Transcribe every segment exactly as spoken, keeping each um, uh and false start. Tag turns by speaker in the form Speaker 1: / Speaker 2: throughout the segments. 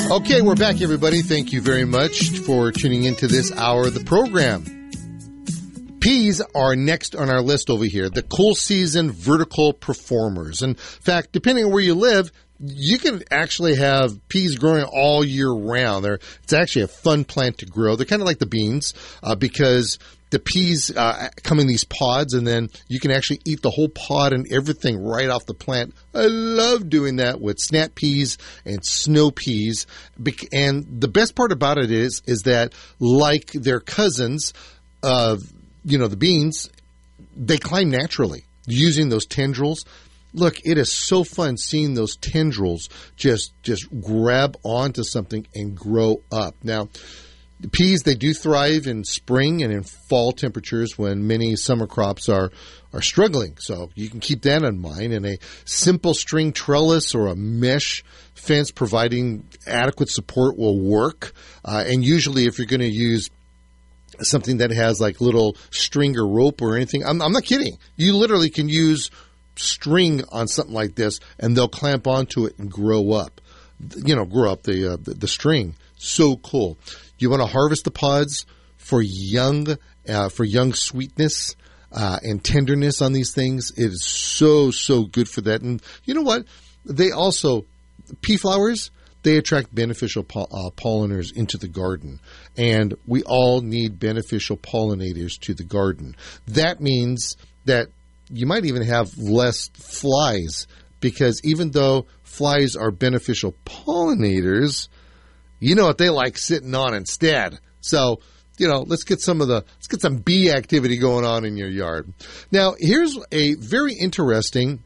Speaker 1: Okay, we're back, everybody. Thank you very much for tuning into this hour of the program. Peas are next on our list over here, the cool season vertical performers. In fact, depending on where you live, you can actually have peas growing all year round. They're, it's actually a fun plant to grow. They're kind of like the beans uh, because the peas uh, come in these pods, and then you can actually eat the whole pod and everything right off the plant. I love doing that with snap peas and snow peas. And the best part about it is, is that like their cousins, uh, you know, the beans, they climb naturally using those tendrils. Look, it is so fun seeing those tendrils just just grab onto something and grow up. Now, the peas, they do thrive in spring and in fall temperatures when many summer crops are, are struggling. So you can keep that in mind. And a simple string trellis or a mesh fence providing adequate support will work. Uh, and usually if you're going to use something that has like little string or rope or anything, I'm, I'm not kidding. You literally can use string on something like this and they'll clamp onto it and grow up. You know, grow up the, uh, the, the string. So cool. You want to harvest the pods for young, uh, for young sweetness uh, and tenderness on these things. It is so, so good for that. And you know what? They also, pea flowers, they attract beneficial po- uh, pollinators into the garden. And we all need beneficial pollinators to the garden. That means that you might even have less flies, because even though flies are beneficial pollinators, you know what they like sitting on instead. So, you know, let's get some of the, let's get some bee activity going on in your yard. Now, here's a very interesting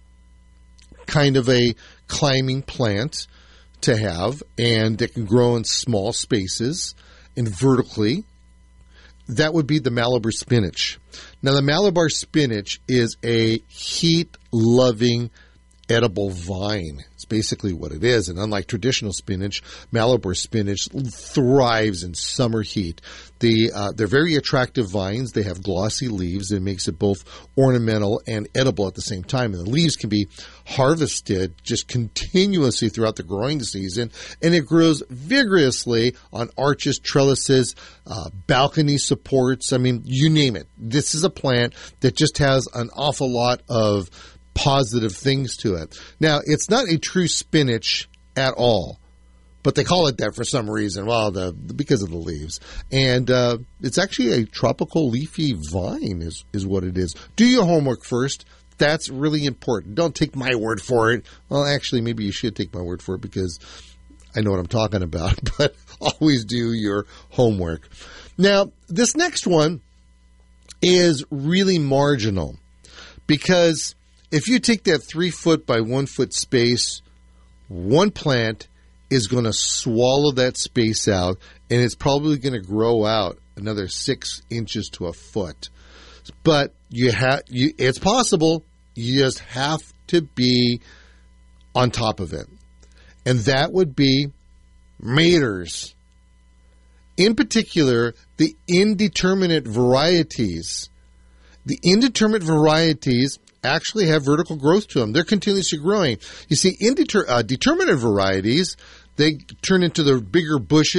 Speaker 1: kind of a climbing plant to have, and it can grow in small spaces and vertically. That would be the Malabar spinach. Now, the Malabar spinach is a heat-loving edible vine. It's basically what it is. And unlike traditional spinach, Malabar spinach thrives in summer heat. The, uh, they're very attractive vines. They have glossy leaves. It makes it both ornamental and edible at the same time. And the leaves can be harvested just continuously throughout the growing season. And it grows vigorously on arches, trellises, uh, balcony supports. I mean, you name it. This is a plant that just has an awful lot of positive things to it. Now, it's not a true spinach at all, but they call it that for some reason. Well, the because of the leaves. And uh, it's actually a tropical leafy vine is, is what it is. Do your homework first. That's really important. Don't take my word for it. Well, actually, maybe you should take my word for it because I know what I'm talking about, but always do your homework. Now, this next one is really marginal because if you take that three foot by one foot space, one plant is going to swallow that space out, and it's probably going to grow out another six inches to a foot. But you have, you, it's possible. You just have to be on top of it, and that would be maters. In particular, the indeterminate varieties. The indeterminate varieties actually have vertical growth to them. They're continuously growing. You see, indeter- uh, determinate varieties, they turn into the bigger bushes